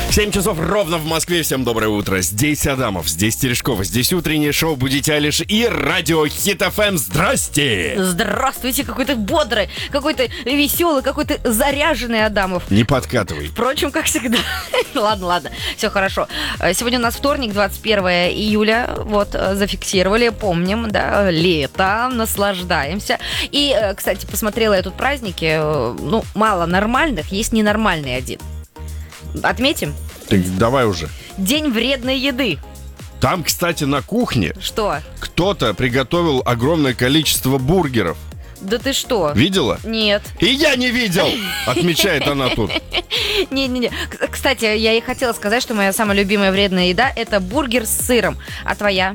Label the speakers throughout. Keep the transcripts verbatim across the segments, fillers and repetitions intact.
Speaker 1: семь часов ровно в Москве. Всем доброе утро. Здесь Адамов, здесь Терешкова, здесь утреннее шоу «Будите Алиш» и радио Хит эф эм. Здрасте!
Speaker 2: Здравствуйте, какой-то бодрый, какой-то веселый, какой-то заряженный Адамов.
Speaker 1: Не подкатывай.
Speaker 2: Впрочем, как всегда. Ладно, ладно, все хорошо. Сегодня у нас вторник, двадцать первое июля. Вот, зафиксировали, помним, да, лето, наслаждаемся. И, кстати, посмотрела я тут праздники. Ну, мало нормальных, есть ненормальный один. Отметим?
Speaker 1: Так давай уже.
Speaker 2: День вредной еды.
Speaker 1: Там, кстати, на кухне
Speaker 2: Что?
Speaker 1: кто-то приготовил огромное количество бургеров.
Speaker 2: Да ты что?
Speaker 1: Видела?
Speaker 2: Нет.
Speaker 1: И я не видел, отмечает она тут.
Speaker 2: Не-не-не. Кстати, я и хотела сказать, что моя самая любимая вредная еда — это бургер с сыром. А твоя?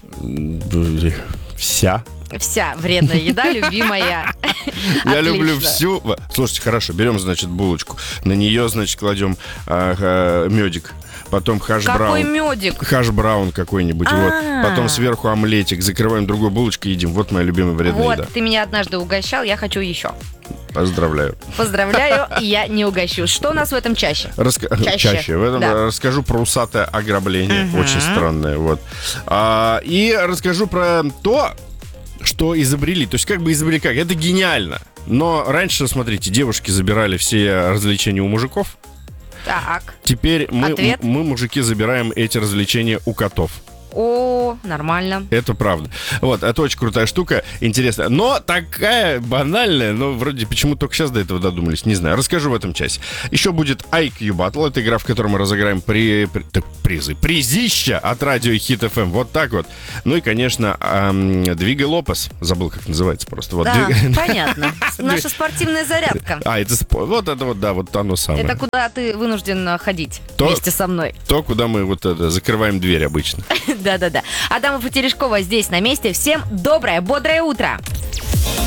Speaker 1: Вся.
Speaker 2: Вся вредная еда любимая.
Speaker 1: Я люблю всю. Слушайте, хорошо, берем, значит, булочку. На нее, значит, кладем а, а, медик. Потом хаш-браун.
Speaker 2: Какой медик?
Speaker 1: Хаш-браун какой-нибудь. Вот. Потом сверху омлетик. Закрываем другой булочкой и едим. Вот моя любимая вредная
Speaker 2: вот,
Speaker 1: еда.
Speaker 2: Вот, ты меня однажды угощал, я хочу еще.
Speaker 1: Поздравляю.
Speaker 2: Поздравляю, я не угощу. Что у нас в этом чаще?
Speaker 1: Раска... Чаще. Чаще. В этом да. Расскажу про усатое ограбление. Угу. Очень странное. Вот. А, и расскажу про то, что изобрели. То есть как бы изобрели как? Это гениально. Но раньше, смотрите, девушки забирали все развлечения у мужиков.
Speaker 2: Так.
Speaker 1: Теперь мы, мы, мужики, забираем эти развлечения у котов.
Speaker 2: О, нормально.
Speaker 1: Это правда. Вот, это очень крутая штука, интересная. Но такая банальная, но вроде почему только сейчас до этого додумались, не знаю. Расскажу в этом часе. Еще будет ай кью Battle. Это игра, в которой мы разыграем при, при, так, призы. Призища от радио Хит эф эм. Вот так вот. Ну и, конечно, эм, Двигай Лопес. Забыл, как называется просто. Вот,
Speaker 2: да,
Speaker 1: двиг...
Speaker 2: понятно. Наша спортивная зарядка.
Speaker 1: А, это вот это вот, да, вот оно самое.
Speaker 2: Это куда ты вынужден ходить
Speaker 1: то,
Speaker 2: вместе со мной.
Speaker 1: То, куда мы вот это, закрываем дверь обычно.
Speaker 2: Да-да-да. Адамов и Терешкова здесь на месте. Всем доброе, бодрое утро.